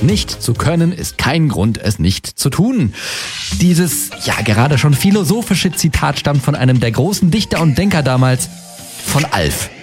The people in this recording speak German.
nicht zu können, ist kein Grund, es nicht zu tun. Dieses, ja gerade schon philosophische Zitat stammt von einem der großen Dichter und Denker damals, von Alf.